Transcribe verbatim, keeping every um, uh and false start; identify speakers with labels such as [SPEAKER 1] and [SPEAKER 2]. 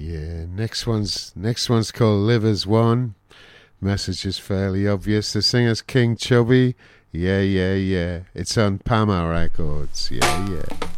[SPEAKER 1] Yeah, next one's next one's called Live as One. Message is fairly obvious. The singer's King Chubby. Yeah, yeah, yeah. It's on Pama Records. Yeah, yeah.